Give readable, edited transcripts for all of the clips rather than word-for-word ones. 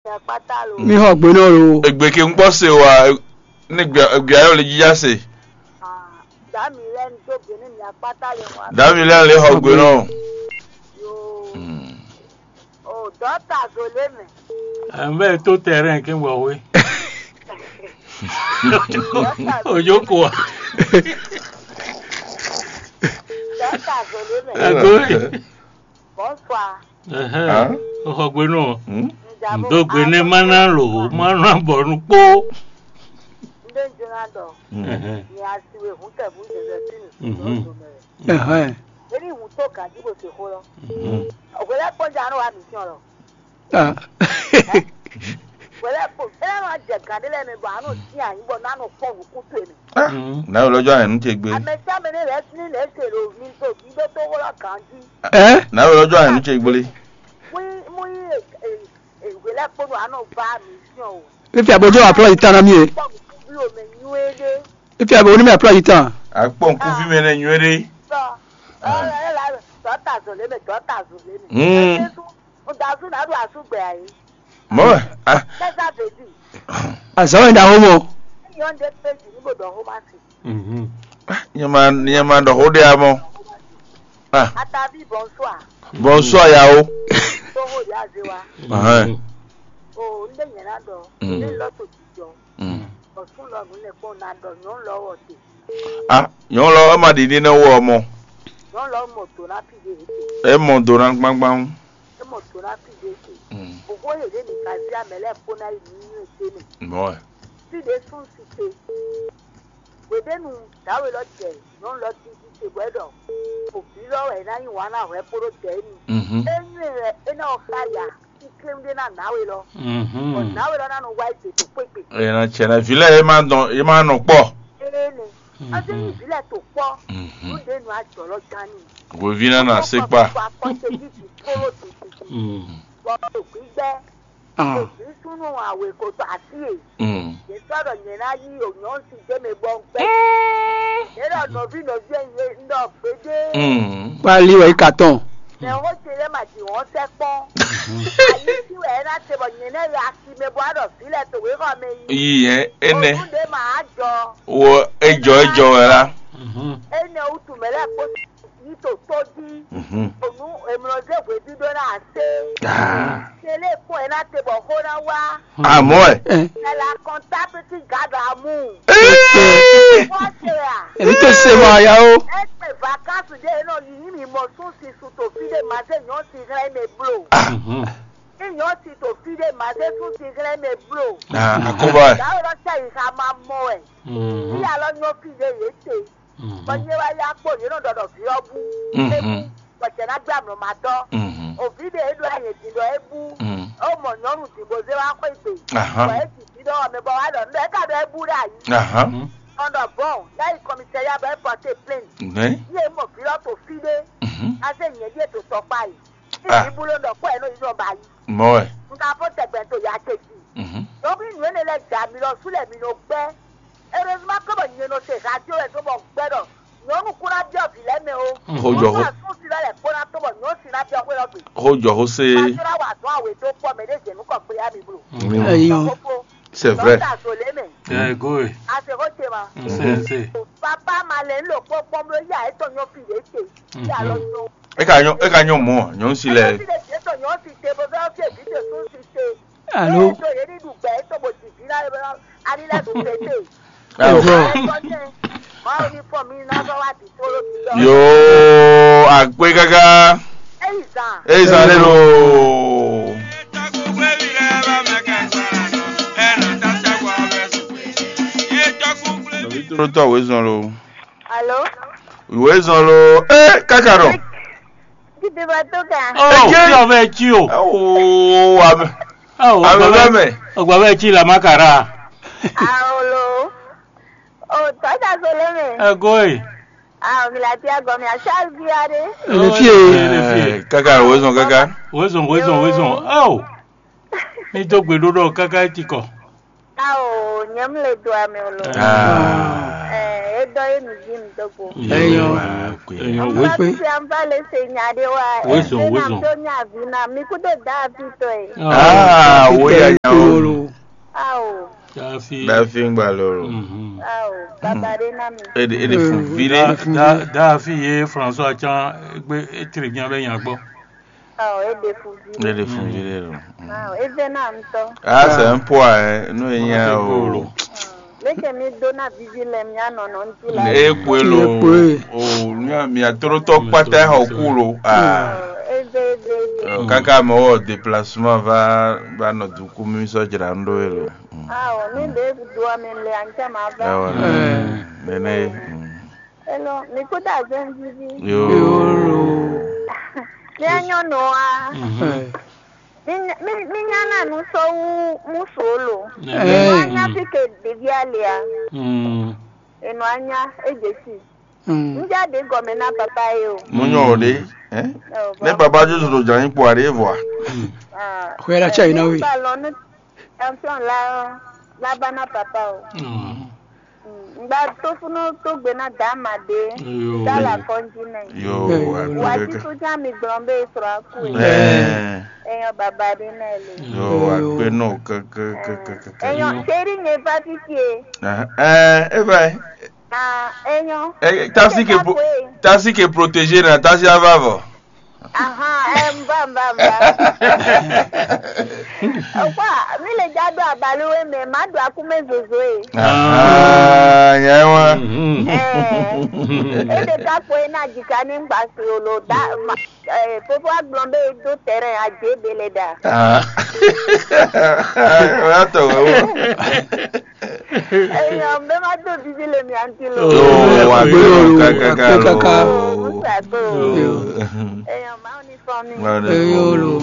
Mi ho gbe no ro. Egbe ki npo se wa ni gbe ayo le jija se. Dami len to gbe ni mi apata le wa. Dami le ho gbe no. Oh, daughter go le me. Mbe to terrain ke wo we. Ojoko. Daughter go le me. Agoi. Bonsoir. Ho gbe no. Ndo gbe ne mana lo, mana bonu po. Nde njado. Ni asiwe hu te bu je tin. Eri hu to ka dibo se ho lo. Ogele ponja no wa mi sion lo. Wele po, ela ma je kan de le me ba no ti an bo na no pon ku to mi. Na lojo anu te gbe. Amesa me ne le ni le se ro mi to bi do to wo la kan ji. Na lojo anu te gbe le. Mu wele po no anu ba mi sion o. If you bojo apply it na mi e. If you bo ni me apply it. Apon ku fi me na nwere. Daughter zo le me. O da su na do asugbe ayi. Mo Lesa baby. Asawa nda homo. You on the page ni go do home asi. Nyama do ho de amo. Atabi bonsoir. Bonsoir ya o. To ho ya zewa. O nde nyana do. Ni lo to tijo. O sun lo gun le pon na do yon lo wo ti. Yon lo ma didi na wo mo. Yon lo moto na pide. E mo do ran gbangban. E moto na pide. Ogo ye de ni kazi amele pona ni ete ni. Mo. Si de sun site. We de nu dawe lo je, yon lo ti ti gbedo. O bi lo we na yin wa na we poro je ni. Enyu re ena okaya. Claim de na nawe lo. Nawe lo na no white to pepe. E na chena vile e ma no po. Ni. Ase ni vile to po. Nu de nu ajo lo jani. Wo vina na sepa. Bo to gbe. Sunu awe ko to atie. Ye soro nyena yi onyon si je me bon pe. Era no vi no je ndo pede. Pali we carton. Ne ho tele ma ti won se pon. Ayi ti we na te bo nyena ya ki me bo ado sile to we ko me yi. Iye ene. O de ma ajo. Wo ejo era. Ene o tu mele ko ni to toji. Onu emroze we di do na ase. Tele ko e na te bo ho na wa. Mo e. La comptabilité garde amour. Ebi to se ma ya o. Ese vacances de no yi mi mo sun si su to fi de ma se yon si gre me blow. Yon si to fi de ma se sun si gre me blow. Akoba. Da o cha yi ka ma mo e. Ti alo no fi de yete. Bo ye wa ya po ye no do fi obu. Bo che na gba no ma do. O fi de edu aye ti do ebu. O mo nyorun ti bo se wa ko ipe. Bo e ti do me bo wa do nde ka do ebu ra yi. Under bon, là il commissariat va porter plainte. Il est mon pilote au filet. Assez nié to topai. Il boulot de quoi non ils ont baillé. Moi. On a pas de bento ya teki. Donc il ne les jamais sous les minopé. Heureusement que bon no se radio et to bon bedo. Non nous coura bien filet mais o. Ojo. On si là les pona to bon non si na bien ko lo. Ojo ho se. Pastora wa to awe to po me de nu ko pe ya mi bro. C'est vrai. Go. C'est. Papa malin lo po pomlo ya e to yan fi lete. Ya lo so. E ka yan mo, yan si le. To yan si te bo so fi bi te so si te. Allô. To ye ni du pe to bo ti fi la ani la du tete. Ma ni for mi na so wa ti to lo ti. Yo, agbe gaga. Eiza le lo. Tó ìwé zan lo. Allo? Ìwé zan lo. Kakaro. Kíti bá tó kà. Kí o bẹ kí o. Àbẹ̀bẹ̀ mẹ̀. Ọgbà bẹ kí la makara. Àwòlò. O tọ́jà so lémè. Ẹ̀gọ́ ẹ̀. Àwọn ìlà tí a gọ̀ mi àṣà bí adé. Le fie. Kakaro ìwé zan kaka. Ìwé zan. Ní tó gbé lọ́dọ̀ kaka ti kọ̀. Ao, nyam le do ame lo. Edo e mi jim dogo. Eyo, we pe. Amba le se nyade wa. We so. Na do nya vi na mi ku de da bi to e. We Dafi Ngbalo. Ah, babare na mi. Et des fous vides. Dafi François Chan, très bien, ben yagbo. Ah, et des fous vides. Et des fous vides. Ah, et venant. Ah, c'est un poids, hein. Nous, il y a. Leke mi dona vigile mi ano no ntila. Kwelo. Oh, mi a trop pata au culo. Ah. Kaka mo déplacement va notre commune so jirando elo. Ah, on est de doa menle ancha ma va. Ah, nene. Hello, mi kuta zenjivi. Yo. Yanyo noa. Minyana no so musolo. Anya pike devialia. Eno anya ejesi. Nja de gomena papa yo. Munyo de, hein? Mais papa juste le joint pour aller voir. Ah. Kwela chai na wi. Ballon champion la bana papa o. Ngba to funo to gbena dama de. Dala continent. Yo. Wa ti to jami gbombe isra ku. Eyan baba de na le. Yo, agbe no Eyan seri ne patitie. Vai. Ah, eyan. Tasi que protéger na tasi avavo. Aha, bam. Opa, mi le jado abaluwe me madu akume zozo e. Yawa. Ede kapo ena jikani mbasi olo da popo aglombe do terrain aje beleda. Rato wewe. Eyan be ma do bizile mi antilo. Oh, Kaka. Eyan ma oni from me. Eyolo.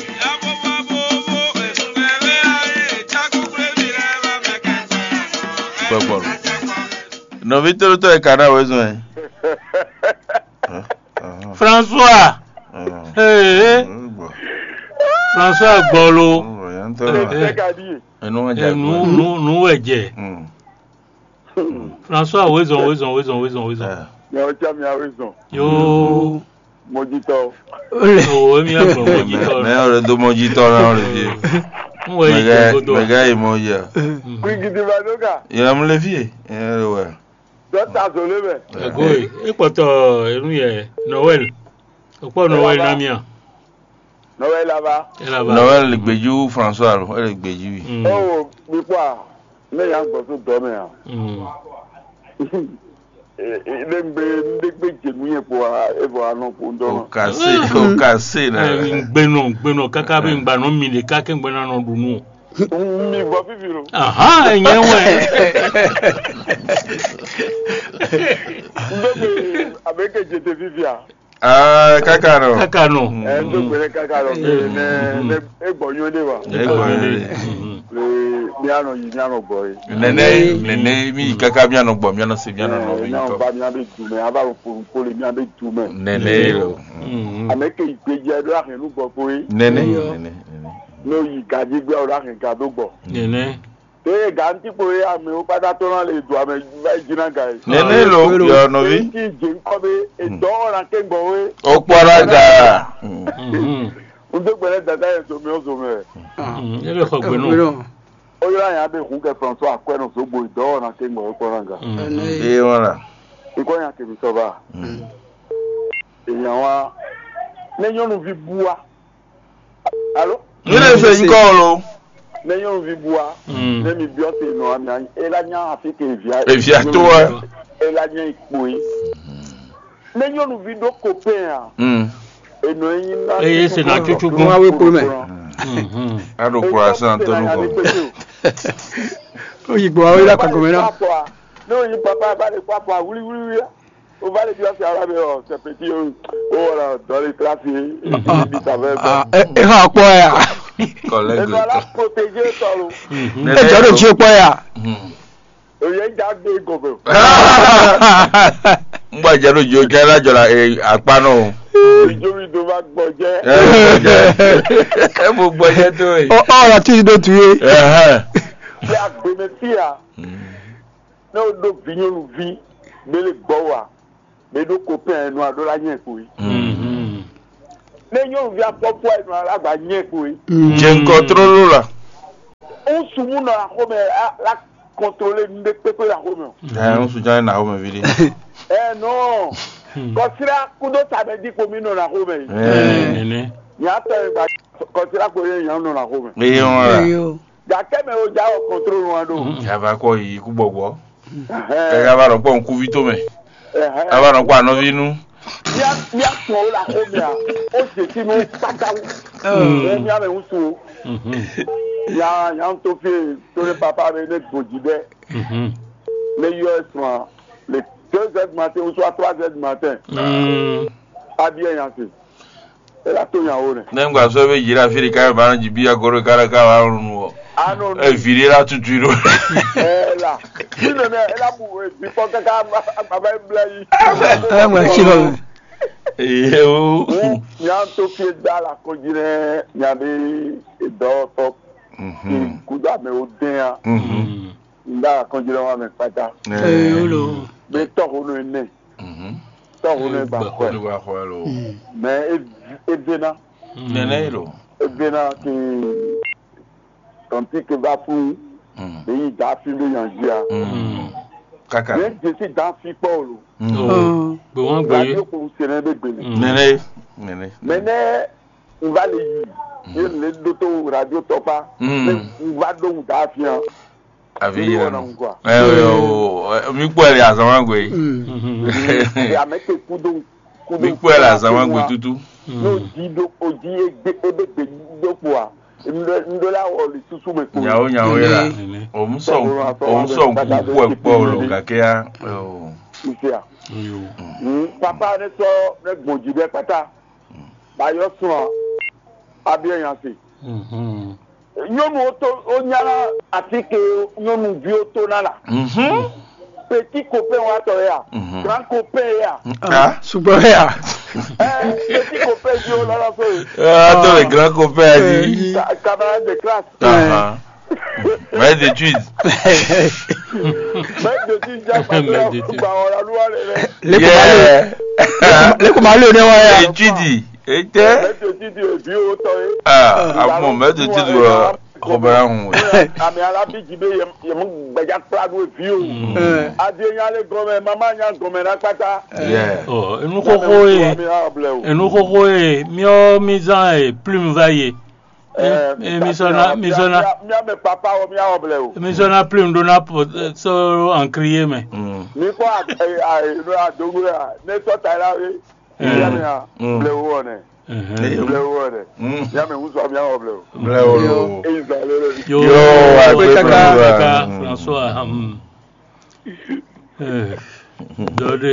No viste lo de canal eso François. François Golo. Nous eje. François wezon. Yo. Mojito. Oh, mi agbo mojito. Mais on le do mojito là on le dit. Mega emoja. Kwigidi badoga. Ya me levier. Ouais. Dota zolebe. Agoi, ipoto enu ye Noël. Opo Noël na mia. Noël là-bas. Noël le gbeju François lo, le gbeju. Oh, mi kwa. Me ya gbo so do me ya. Ndegbe jemuye po evo ano po ndo. O kase na. Gbeno kaka be ngba no mi le kaka ngbena no dunu. Mi bo fifiro. Aha, enyen we. Ndegbe abeke jete fifia. Ah, kakano. Ndegbe kakano ne egboyo de wa. Mi ano boy. Nene mi kaka mi ano gbo mi ano se mi ano no mi to. Ba mi abe tume aba ko le mi abe tume. Nene lo. Ameke ipeje do akin lu gbo ko yi. Nene. No yi gaji gbe o akin ga do gbo. Nene. Te ganti po e ame o pada to ran le do ame jina guy. Nene lo yo no vi. Ki je nko be e do ran ke gbo we. O poraga. Ndegbe dada e so mi o so me. Ele ko gbe no. Oyo ya be hun ke François akweno so gbo do ran ke gbo ko ranga. E wala. Iko yan ke mi so ba. Eyan wa neyon nu vi bua. Allo? Ni le se nko lo. Neyon vi bua. Ne mi biote no ami e la nya afike evia. Evia to wa. E la nya ipoyi. Neyon nu vi do copain a. Eno yin na. E se na chuchu Mo wa we po me. Ado coração to no go. O yigbo awe la kagomena. No yin papa ba le papa wuli. O va le dire à la c'est petit là dans les trafics e ha po ya Collègue. et voilà protéger solo e jaro ji po ya o ye ja de gobe Ngba jaro jo kala jola apa no. Ìjọba tó bá gbọ́jẹ́. Ẹ mo gbọ́jẹ́ tó yìí. Ọ̀rọ̀ tí ìdó tu yé. Ṣé àgbẹ̀mẹ̀ sí à? Ní odò bìyànjú vi gbélé gbọ́ wà. Gbèdó kò pẹ́ ẹnu àdúrà yẹn kò yìí. Lẹ́yìn òun fi apọ́pọ́ ẹnu alágbà yẹn kò yìí. Jẹ́ nǹkan tó ló la. Ó sumu no home la contrôler ne pepe la home. On soutient na home vili. Non. Kosira kudo sabe di ko mi no na home. Nene. Ya ta ba kosira ko yen yan no na home. Yo. Ya keme o ja o contrôle wan do. Ya ba ko yi ku gbogbo. Ka ba ro po nku vi to me. Aba ro kwa no vinu. Ya to la home ya. O se ti mo pata. Ya me usu. Ya to fi to le papa me ne gojibe. Le US le 2h du matin ou soit 3h du matin. Ah bien yansi. Et la to yan o ne. Nengwa so be jira firi ka ba nji bi agoro kara ka wa runu o. Ah non. E firi la tuturo. Là. Ni ne me la bu bi po ka ba bla yi. Moi chilo. Yo. Yan to fi da la ko jire nya be do top. Kuda me o den ya. Nda ko jire wa me pata. Lo. Me to no ne. To no ba ko. Mais et bena. Nenelo. Et bena ki tanti que va pour pays d'Afrique de Yangia. Kaka. Mais je suis dans Fipolo. Bon, Radio pour Sénégal de Bénin. Nene. Maintenant, on va les le doto radio topa. On va donc d'Afrique. Avi quoi. Mi kwele azamangwe. Ya meke kudo. Mi kwele azamangwe tutu. No dido odi ebe dopoa. Ndola oli susu me ko. Nyawo era. Omso nkuku epo lo kakea. Isia. Papa ne so ne gbojibe pata. Ba yo so abia yansi. Nyonu oto onyala atike nyonu bi oto nala. Petit copain wa to ya. Grand copain ya. Ah, super ya. Petit copain di o la so. Ah, to le grand copain dit. Camarade de classe. Mais d'études. Mais d'études ya ba ora luwa le. Le komalo ne wa ya. Études. Ete. Mais d'études bi o to e. Ah, bon, mais d'études Robert. Ami ala bi jibe yem gbeja plado view. Ade yale gome mama nya gome na pata. Oh, enu koko e mio mizan e plume vaillé. Misona me papa o mi oble o. Misona plume dona so en crier mais. Ni ko a dogo ya ne so tara e. Ya me ha ble o ne. Ble o ne. Ya me uso mi oble o. Ble o. Yo, Kaka François.